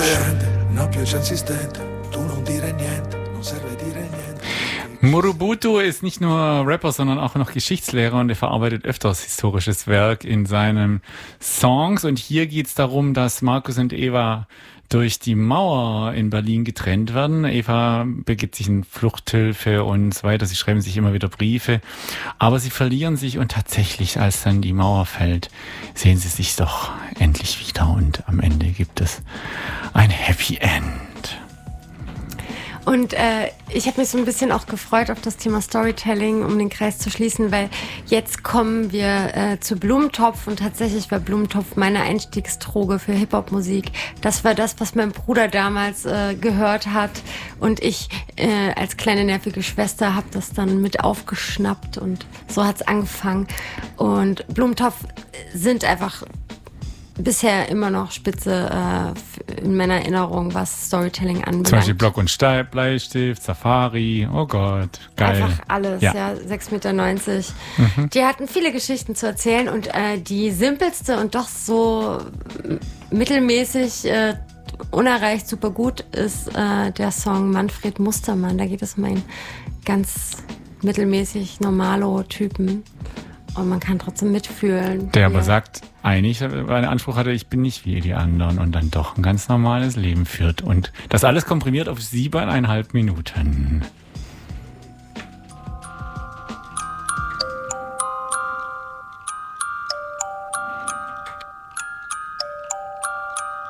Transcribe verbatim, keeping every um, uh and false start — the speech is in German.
niente, una pioggia insistente, tu non dire niente, non serve dire niente. Murubutu ist nicht nur Rapper, sondern auch noch Geschichtslehrer und er verarbeitet öfters historisches Werk in seinen Songs. Und hier geht es darum, dass Markus und Eva durch die Mauer in Berlin getrennt werden. Eva begibt sich in Fluchthilfe und so weiter. Sie schreiben sich immer wieder Briefe. Aber sie verlieren sich und tatsächlich, als dann die Mauer fällt, sehen sie sich doch endlich wieder. Und am Ende gibt es ein Happy End. Und äh, ich habe mich so ein bisschen auch gefreut auf das Thema Storytelling, um den Kreis zu schließen, weil jetzt kommen wir äh, zu Blumentopf und tatsächlich war Blumentopf meine Einstiegsdroge für Hip-Hop-Musik. Das war das, was mein Bruder damals äh, gehört hat und ich äh, als kleine nervige Schwester habe das dann mit aufgeschnappt und so hat's angefangen. Und Blumentopf sind einfach bisher immer noch Spitze äh, in meiner Erinnerung, was Storytelling anbelangt. Zum Beispiel Block und Stein, Bleistift, Safari, oh Gott, geil. Einfach alles, ja, ja sechs Meter neunzig. Mhm. Die hatten viele Geschichten zu erzählen und äh, die simpelste und doch so mittelmäßig äh, unerreicht super gut ist äh, der Song Manfred Mustermann. Da geht es um einen ganz mittelmäßig normalo Typen. Und man kann trotzdem mitfühlen. Der aber sagt, eigentlich, weil er Anspruch hatte, ich bin nicht wie die anderen und dann doch ein ganz normales Leben führt. Und das alles komprimiert auf siebeneinhalb Minuten.